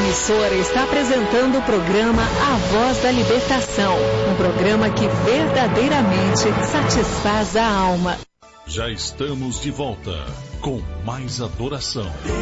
emissora está apresentando o programa A Voz da Libertação, um programa que verdadeiramente satisfaz a alma. Já estamos de volta com mais adoração.